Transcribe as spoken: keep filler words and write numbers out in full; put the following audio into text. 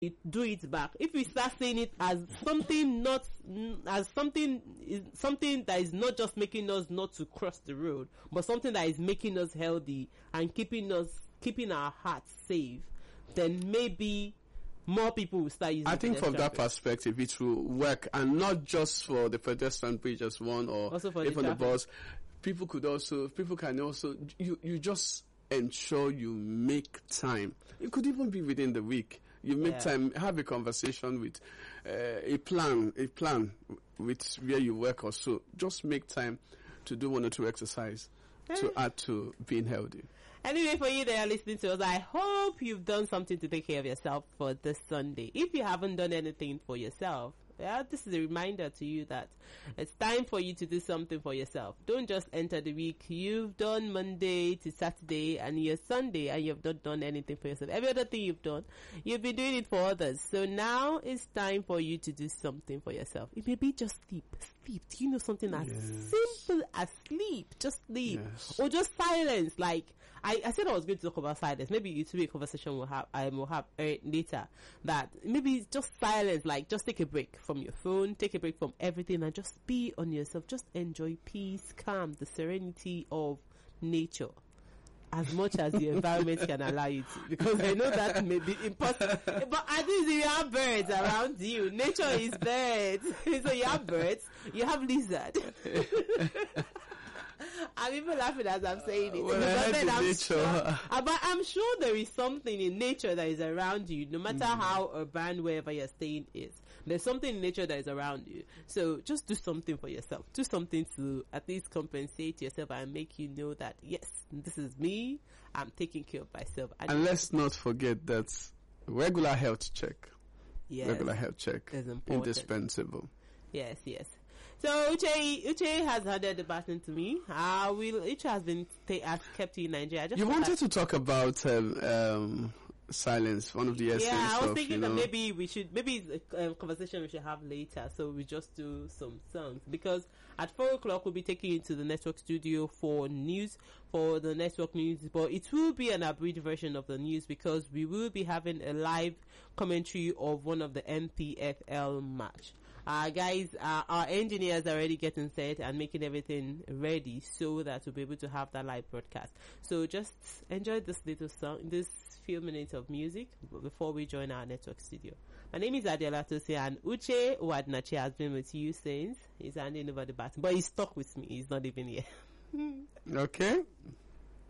it, do it back. If we start seeing it as something not, as something, something that is not just making us not to cross the road, but something that is making us healthy and keeping us, keeping our hearts safe, then maybe more people will start using. I think from that perspective, it will work, and not just for the pedestrian bridge as one, or also for even the, the bus. People could also, people can also, you, you just ensure you make time. It could even be within the week. You make Yeah. time, have a conversation with uh, a plan, a plan with where you work or so. Just make time to do one or two exercise to add to being healthy. Anyway, for you that are listening to us, I hope you've done something to take care of yourself for this Sunday. If you haven't done anything for yourself, yeah, this is a reminder to you that it's time for you to do something for yourself. Don't just enter the week. You've done Monday to Saturday and you're Sunday and you've not done anything for yourself. Every other thing you've done, you've been doing it for others. So now it's time for you to do something for yourself. It may be just sleep. Sleep. Do you know something as Yes. simple as sleep? Just sleep. Yes. Or just silence. Like, I, I said I was going to talk about silence. Maybe it's a conversation we'll have, I will have uh, later. That maybe it's just silence. Like, just take a break from your phone, take a break from everything, and just be on yourself. Just enjoy peace, calm, the serenity of nature, as much as the environment can allow you to, because I know that may be impossible. But at least you have birds around you. Nature is birds. So you have birds, you have lizard. I'm even laughing as I'm saying it. Well, Because then I'm, nature. sure, uh, but I'm sure there is something in nature that is around you, no matter mm. how urban wherever you're staying is. There's something in nature that is around you. So just do something for yourself. Do something to at least compensate yourself and make you know that, yes, this is me. I'm taking care of myself. And, And let's not forget that regular health check. yes, Regular health check is important. indispensable. Yes, yes. So Uche, Uche has handed the baton to me. Uh, will Uche has been ta- has kept you in Nigeria. I just You thought wanted that- to talk about um, um, silence, one of the essence Yeah, I was of, thinking you know, that maybe we should, maybe it's a um, conversation we should have later. So we just do some songs, because at four o'clock we'll be taking you to the network studio for news, for the network news. But it will be an abridged version of the news, because we will be having a live commentary of one of the N P F L match. Uh, guys, uh, our engineers are already getting set and making everything ready so that we'll be able to have that live broadcast. So just enjoy this little song, this few minutes of music before we join our network studio. My name is Adela Tosi, and Uche Wadnachi has been with you since. He's handing over the baton, but he's stuck with me. He's not even here. Okay.